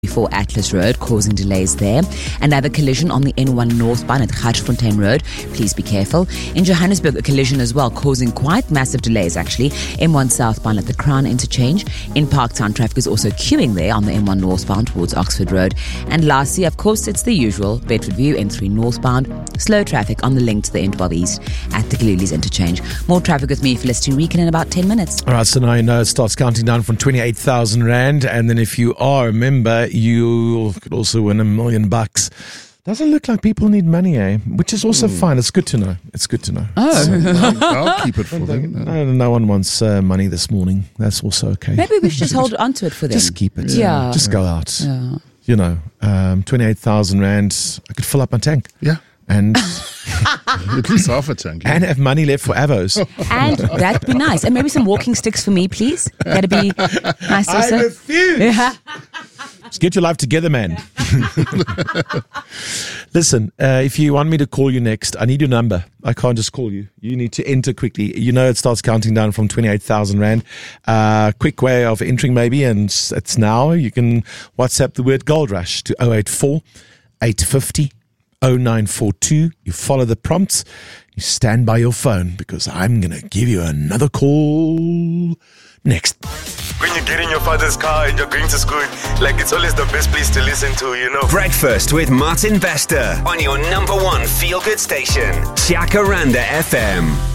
before Atlas Road, causing delays there. Another collision on the N1 northbound at Garsfontein Road. Please be careful. In Johannesburg, a collision as well, causing quite massive delays actually. M1 southbound at the Crown interchange. In Parktown, traffic is also queuing there on the M1 northbound towards Oxford Road. And lastly, of course, it's the usual. Bedford View, N3 northbound. Slow traffic on the link to the N12 East at the Gululi's interchange. More traffic with me, Felicity Reekin, in about 10 minutes. All right, so now you know it starts counting down from 28,000 Rand. And then if you are a member, you could also win $1 million. Doesn't look like people need money, eh? Which is also fine. It's good to know. It's good to know. Oh, I'll keep it for them. No one wants money this morning. That's also okay. Maybe we should just hold on to it for them. Just keep it. Yeah. Just go out. Yeah. You know, 28,000 Rand. I could fill up my tank. Yeah. And at least half a tank. Yeah. and have money left for avos. And that'd be nice. And maybe some walking sticks for me, please. That'd be nice also. I refuse. Yeah. Just get your life together, man. Listen, if you want me to call you next, I need your number. I can't just call you. You need to enter quickly. You know it starts counting down from 28,000 Rand. Quick way of entering maybe, and it's now. You can WhatsApp the word Gold Rush to 084 850 0942. You follow the prompts. You stand by your phone because I'm going to give you another call next. When you get in your father's car and you're going to school, like it's always the best place to listen to, you know. Breakfast with Martin Bester on your number one feel-good station, Jacaranda FM.